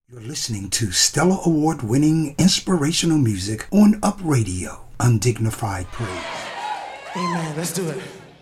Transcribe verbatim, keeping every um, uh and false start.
You're listening to Stellar Award-winning inspirational music on Up Radio, Undignified Praise. Amen. Let's do it.